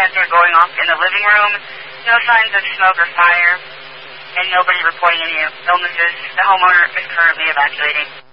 tests are going off in the living room. No signs of smoke or fire, and nobody reporting any illnesses. The homeowner is currently evacuating.